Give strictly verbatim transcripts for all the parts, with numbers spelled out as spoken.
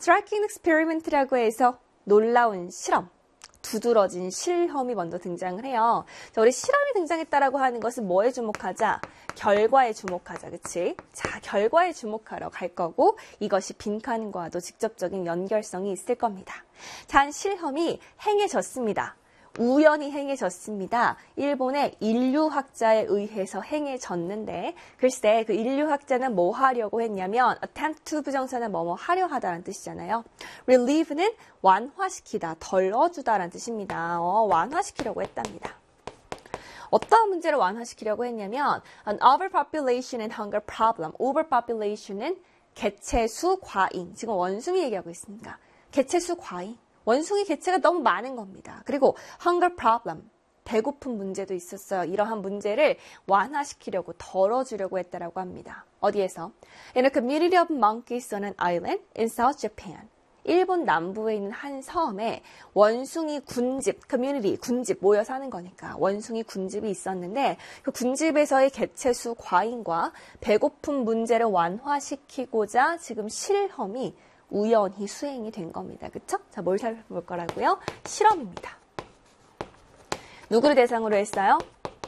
striking experiment라고 해서 놀라운 실험, 두드러진 실험이 먼저 등장을 해요. 자, 우리 실험이 등장했다라고 하는 것은 뭐에 주목하자? 결과에 주목하자, 그치? 자, 결과에 주목하러 갈 거고 이것이 빈칸과도 직접적인 연결성이 있을 겁니다. 자, 한 실험이 행해졌습니다. 우연히 행해졌습니다. 일본의 인류학자에 의해서 행해졌는데 글쎄 그 인류학자는 뭐 하려고 했냐면 attempt to 부정사는 뭐뭐 하려 하다라는 뜻이잖아요. relieve는 완화시키다, 덜어주다라는 뜻입니다. 어, 완화시키려고 했답니다. 어떤 문제를 완화시키려고 했냐면 an overpopulation and hunger problem. overpopulation은 개체수 과잉. 지금 원숭이 얘기하고 있습니다. 개체수 과잉. 원숭이 개체가 너무 많은 겁니다. 그리고 hunger problem, 배고픈 문제도 있었어요. 이러한 문제를 완화시키려고, 덜어주려고 했다라고 합니다. 어디에서? In a community of monkeys on an island in South Japan. 일본 남부에 있는 한 섬에 원숭이 군집, community, 군집 모여 사는 거니까 원숭이 군집이 있었는데 그 군집에서의 개체수 과잉과 배고픈 문제를 완화시키고자 지금 실험이 우연히 수행이 된 겁니다. 그쵸? 자, 뭘 살펴볼 거라고요? 실험입니다. 누구를 대상으로 했어요?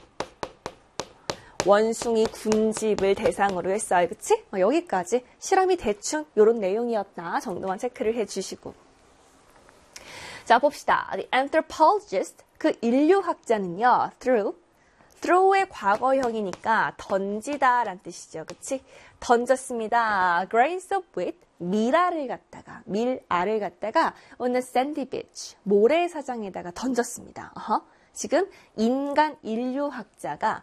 원숭이 군집을 대상으로 했어요. 그치? 어, 여기까지 실험이 대충 이런 내용이었다 정도만 체크를 해주시고. 자, 봅시다. The anthropologist, 그 인류학자는요, threw, throw의 과거형이니까 던지다라는 뜻이죠. 그치? 던졌습니다. grains of wheat, 밀알을 갖다가, 밀알을 갖다가 on a sandy beach, 모래사장에다가 던졌습니다. 어허. 지금 인간 인류학자가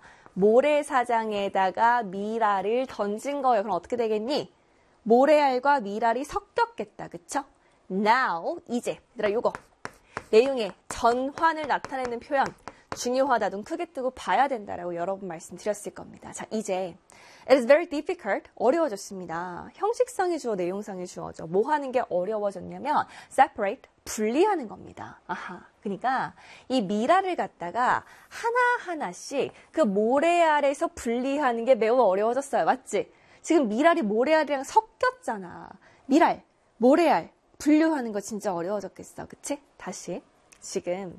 모래사장에다가 밀알을 던진 거예요. 그럼 어떻게 되겠니? 모래알과 밀알이 섞였겠다. 그쵸? Now, 이제. 얘들아, 요거. 내용의 전환을 나타내는 표현. 중요하다. 눈 크게 뜨고 봐야 된다라고 여러 번 말씀드렸을 겁니다. 자, 이제 It is very difficult. 어려워졌습니다. 형식상의 주어, 내용상의 주어죠. 뭐 하는 게 어려워졌냐면 separate, 분리하는 겁니다. 아하. 그러니까 이 밀알을 갖다가 하나하나씩 그 모래알에서 분리하는 게 매우 어려워졌어요. 맞지? 지금 밀알이 모래알이랑 섞였잖아. 밀알, 모래알 분류하는 거 진짜 어려워졌겠어. 그치? 다시. 지금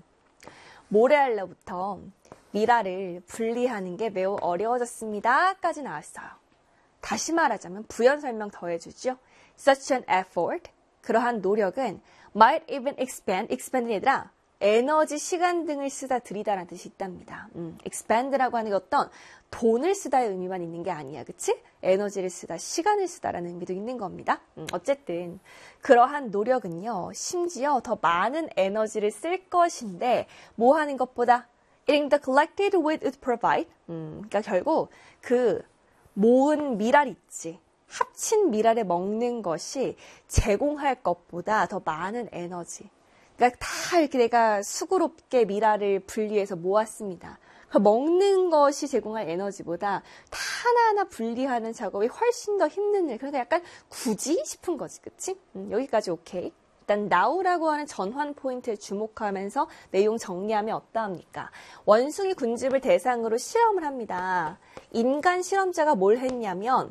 모래알로부터 밀알을 분리하는 게 매우 어려워졌습니다. 까지 나왔어요. 다시 말하자면 부연 설명 더해주죠. Such an effort, 그러한 노력은 might even expand, expand는 얘들아 에너지, 시간 등을 쓰다 들이다라는 뜻이 있답니다. 음, expand라고 하는 게 어떤 돈을 쓰다의 의미만 있는 게 아니야. 그치? 에너지를 쓰다, 시간을 쓰다라는 의미도 있는 겁니다. 음, 어쨌든 그러한 노력은요. 심지어 더 많은 에너지를 쓸 것인데 뭐 하는 것보다 eating the collected wheat would provide. 음, 그러니까 결국 그 모은 밀알 있지. 합친 밀알을 먹는 것이 제공할 것보다 더 많은 에너지. 그러니까 다 이렇게 내가 수고롭게 밀알을 분리해서 모았습니다. 그러니까 먹는 것이 제공할 에너지보다 다 하나하나 분리하는 작업이 훨씬 더 힘든 일. 그러니까 약간 굳이 싶은 거지, 그치? 음, 여기까지 오케이. 일단 now라고 하는 전환 포인트에 주목하면서 내용 정리하면 어떠합니까? 원숭이 군집을 대상으로 실험을 합니다. 인간 실험자가 뭘 했냐면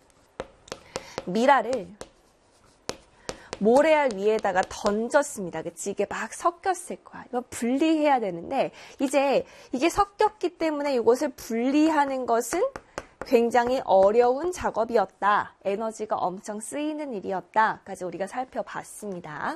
밀알을 모래알 위에다가 던졌습니다. 그치? 이게 막 섞였을 거야. 이거 분리해야 되는데 이제 이게 섞였기 때문에 이것을 분리하는 것은 굉장히 어려운 작업이었다. 에너지가 엄청 쓰이는 일이었다. 까지 우리가 살펴봤습니다.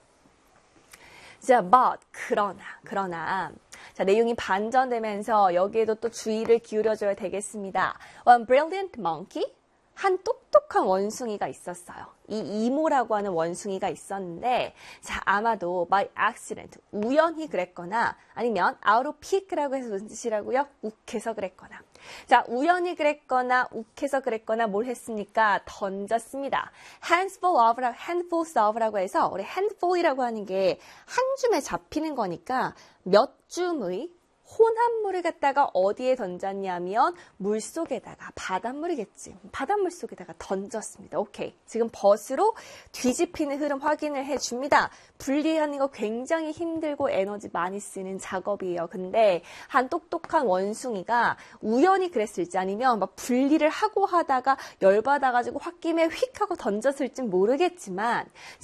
자, but, 그러나, 그러나. 자, 내용이 반전되면서 여기에도 또 주의를 기울여줘야 되겠습니다. One brilliant monkey. 한 똑똑한 원숭이가 있었어요. 이 이모라고 하는 원숭이가 있었는데 자 아마도 by accident, 우연히 그랬거나 아니면 out of pique라고 해서 무슨 뜻이라고요? 욱해서 그랬거나. 자 우연히 그랬거나 욱해서 그랬거나 뭘 했습니까? 던졌습니다. handful of, handfuls of라고 해서 우리 handful이라고 하는 게 한 줌에 잡히는 거니까 몇 줌의 혼합물을 갖다가 어디에 던졌냐면 물 속에다가, 바닷물이겠지. 바닷물 속에다가 던졌습니다. 오케이. 지금 벗으로 뒤집히는 흐름 확인을 해줍니다. 분리하는 거 굉장히 힘들고 에너지 많이 쓰는 작업이에요. 근데 한 똑똑한 원숭이가 우연히 그랬을지 아니면 막 분리를 하고 하다가 열받아가지고 홧김에 휙 하고 던졌을지 모르겠지만